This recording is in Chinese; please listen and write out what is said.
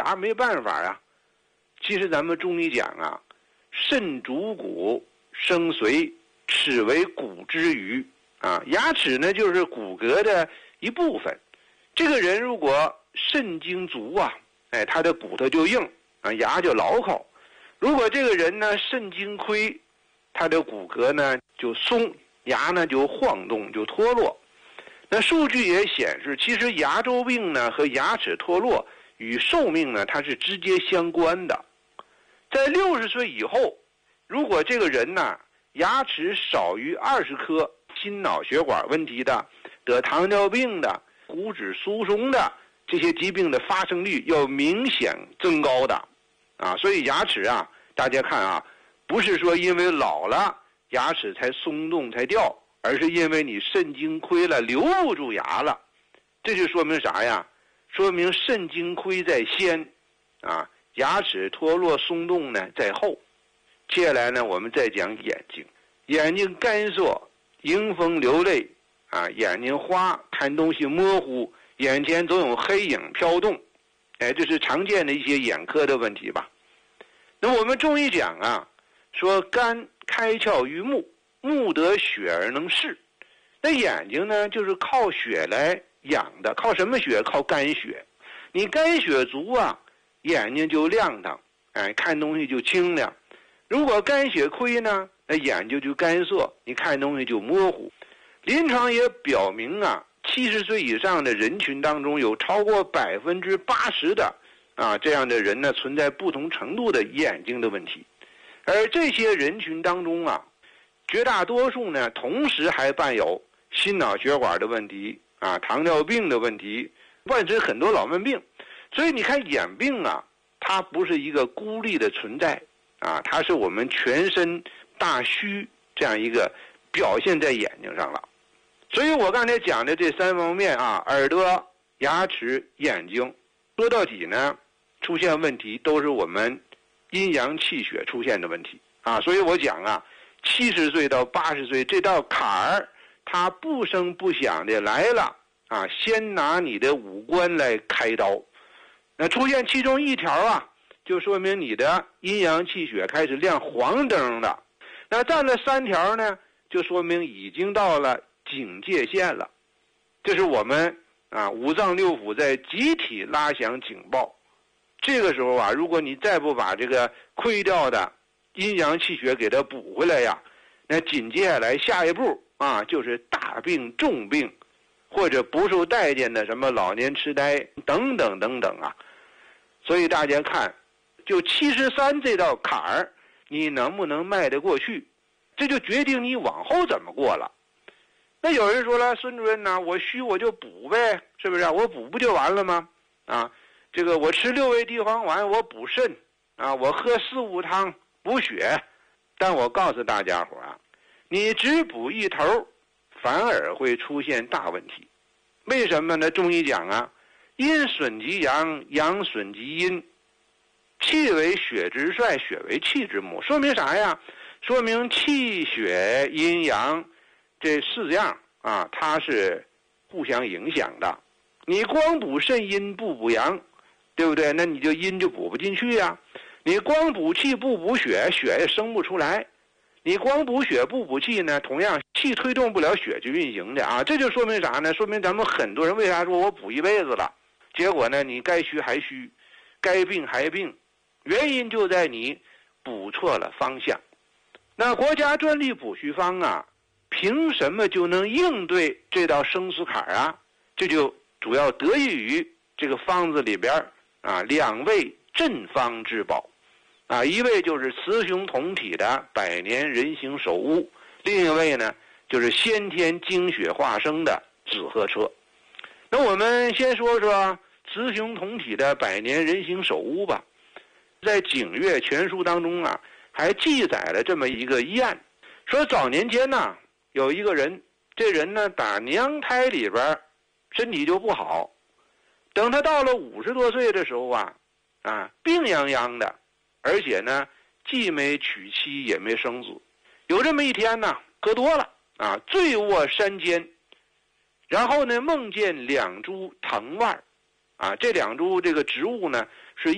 牙没办法啊。其实咱们中医讲啊，肾主骨，生髓，齿为骨之余啊。牙齿呢就是骨骼的一部分。这个人如果肾精足啊，他的骨头就硬啊，牙就牢靠。如果这个人呢肾精亏，他的骨骼呢就松，牙呢就晃动，就脱落。那数据也显示，其实牙周病呢和牙齿脱落与寿命呢它是直接相关的。在60岁以后，如果这个人呢牙齿少于20颗，心脑血管问题的、得糖尿病的、骨质疏松的这些疾病的发生率要明显增高的啊。所以牙齿啊，大家看啊，不是说因为老了牙齿才松动才掉，而是因为你肾精亏了，留不住牙了。这就说明啥呀？说明肾精亏在先啊，牙齿脱落松动呢在后。接下来呢，我们再讲眼睛。眼睛干涩，迎风流泪啊，眼睛花，看东西模糊，眼前总有黑影飘动，这是常见的一些眼科的问题吧。那我们中医讲啊，说肝开窍于目，目得血而能视。那眼睛呢就是靠血来养的，靠什么血？靠肝血。你肝血足啊，眼睛就亮堂，看东西就清亮。如果肝血亏呢，那眼睛就干涩，你看东西就模糊。临床也表明啊，70岁以上的人群当中有超过80%的这样的人呢存在不同程度的眼睛的问题。而这些人群当中啊，绝大多数呢同时还伴有心脑血管的问题啊、糖尿病的问题，伴随很多老慢病。所以你看眼病啊，它不是一个孤立的存在啊，它是我们全身大虚这样一个表现在眼睛上了。所以我刚才讲的这3方面啊，耳朵、牙齿、眼睛，说到底呢，出现问题都是我们阴阳气血出现的问题啊。所以我讲啊，70岁到80岁这道坎儿，它不声不响的来了啊，先拿你的五官来开刀。那出现其中一条啊，就说明你的阴阳气血开始亮黄灯了。那占了3条呢，就说明已经到了警戒线了。这是我们五脏六腑在集体拉响警报。这个时候啊，如果你再不把这个亏掉的阴阳气血给它补回来呀，那紧接下来下一步啊，就是大病重病，或者不受待见的什么老年痴呆等等等等啊。所以大家看，就73这道坎儿，你能不能迈得过去，这就决定你往后怎么过了。那有人说了，孙主任呢，我虚我就补呗，是不是？我补不就完了吗？这个我吃6味地黄丸，我补肾我喝4物汤补血。但我告诉大家伙你只补一头，反而会出现大问题。为什么呢？中医讲阴损及阳，阳损及阴，气为血之帅，血为气之母。说明啥呀？说明气血阴阳这4样它是互相影响的。你光补肾阴不补阳，对不对？那你就阴就补不进去呀。你光补气不补血，血也生不出来。你光补血不补气呢，同样气推动不了血去运行的这就说明啥呢？说明咱们很多人为啥说我补一辈子了，结果呢你该虚还虚，该病还病，原因就在你补错了方向。那国家专利补虚方凭什么就能应对这道生死坎这就主要得益于这个方子里边2味镇方之宝一味就是雌雄同体的百年人形首乌，另一位呢就是先天精血化生的紫河车。那我们先说说雌雄同体的百年人形首乌吧。在《景岳全书》当中还记载了这么一个医案，说早年间有一个人，这人呢打娘胎里边身体就不好，等他到了50多岁的时候病殃殃的，而且呢既没娶妻也没生子。有这么一天喝多了醉卧山间，然后呢梦见2株藤蔓这2株这个植物呢